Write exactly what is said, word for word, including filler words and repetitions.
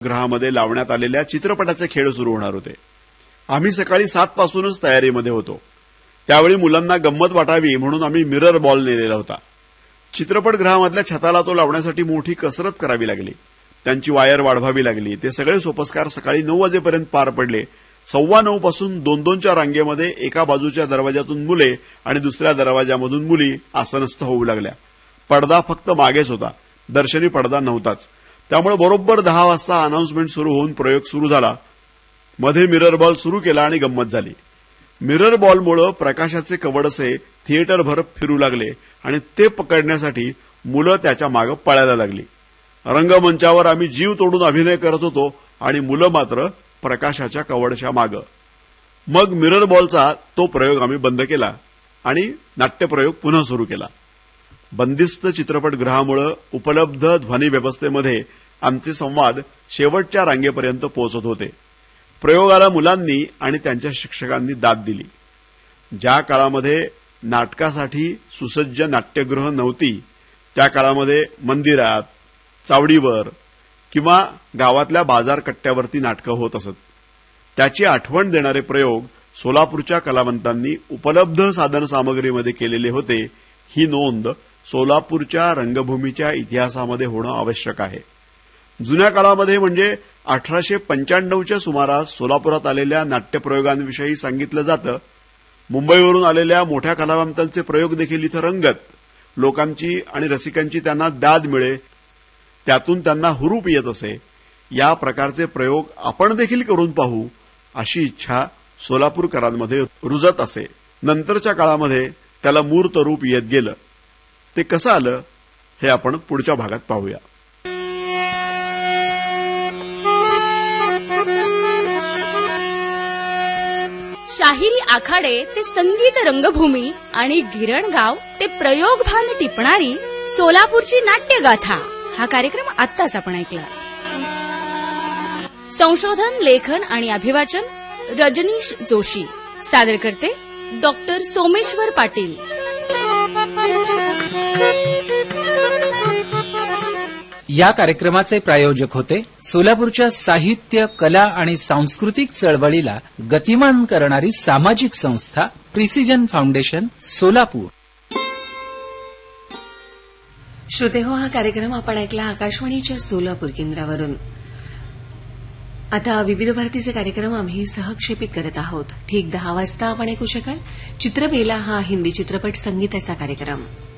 गृहामध्ये लावण्यात आलेल्या चित्रपटाचे खेळ सुरू होणार होते. आम्ही सकाळी सात पासूनच तयारीमध्ये होतो. त्यावेळी मुलांना गंमत वाटावी म्हणून आम्ही मिरर बॉल नेलेला होता. चित्रपटगृहामधल्या छताला तो लावण्यासाठी मोठी कसरत करावी लागली. त्यांची वायर वाढवावी लागली. ते सगळे सोपस्कार सकाळी नऊ वाजेपर्यंत पार पडले. सव्वा नऊ पासून दोन दोनच्या रांगेमध्ये एका बाजूच्या दरवाजातून मुले आणि दुसऱ्या दरवाजामधून मुली आसनस्थ होऊ लागल्या. पडदा फक्त मागेच होता, दर्शनी पडदा नव्हताच. त्यामुळे बरोबर दहा वाजता अनाउन्समेंट सुरू होऊन प्रयोग सुरू झाला. मध्ये मिरर बॉल सुरू केला आणि गंमत झाली. मिरर बॉलमुळे प्रकाशाचे कवडसे थिएटरभर फिरू लागले आणि ते पकडण्यासाठी मुलं त्याच्या मागे पळायला लागली. रंगमंचावर आम्ही जीव तोडून अभिनय करत होतो आणि मुलं मात्र प्रकाशाच्या कवडच्या मागे. मग मिरर बॉलचा तो प्रयोग आम्ही बंद केला आणि नाट्यप्रयोग पुन्हा सुरू केला. बंदिस्त चित्रपटगृहामुळे उपलब्ध ध्वनी व्यवस्थेमध्ये आमचे संवाद शेवटच्या रांगेपर्यंत पोहोचत होते. प्रयोगाला मुलांनी आणि त्यांच्या शिक्षकांनी दाद दिली. ज्या काळामध्ये नाटकासाठी सुसज्ज नाट्यगृह नव्हती त्या काळामध्ये मंदिरात, चावडीवर किंवा गावातल्या बाजारकट्ट्यावरती नाटकं होत असत. त्याची आठवण देणारे प्रयोग सोलापूरच्या कलावंतांनी उपलब्ध साधनसामग्रीमध्ये केलेले होते. ही नोंद सोलापूरच्या रंगभूमीच्या इतिहासामध्ये होणं आवश्यक आहे. जुन्या काळामध्ये म्हणजे अठराशे पंच्याण्णवच्या सुमारास सोलापुरात आलेल्या नाट्यप्रयोगांविषयी सांगितलं जातं. मुंबईवरून आलेल्या मोठ्या कलावंतांचे प्रयोग देखील इथं रंगत. लोकांची आणि रसिकांची त्यांना दाद मिळे, त्यातून त्यांना हुरूप येत असे. या प्रकारचे प्रयोग आपण देखील करून पाहू अशी इच्छा सोलापूरकरांमध्ये रुजत असे. नंतरच्या काळामध्ये त्याला मूर्त रूप येत गेलं. ते कसं आलं हे आपण पुढच्या भागात पाहूया. शाहिरी आखाडे ते संगीत रंगभूमी आणि गिरणगाव ते प्रयोगभान टिपणारी सोलापूरची नाट्यगाथा हा कार्यक्रम आत्ताच आपण ऐकला. संशोधन, लेखन आणि अभिवाचन रजनीश जोशी. सादर करते डॉक्टर सोमेश्वर पाटील. या कार्यक्रमाचे प्रायोजक होते सोलापूरच्या साहित्य, कला आणि सांस्कृतिक चळवळीला गतिमान करणारी सामाजिक संस्था प्रिसिजन फाउंडेशन सोलापूर. श्रोतेहो, हा कार्यक्रम आपण ऐकला आकाशवाणीच्या सोलापूर केंद्रावरून. आता विविध भारतीचे कार्यक्रम आम्ही सहक्षेपित करत आहोत. ठीक दहा वाजता आपण ऐकू शकाल चित्रबेला हा हिंदी चित्रपट संगीताचा कार्यक्रम.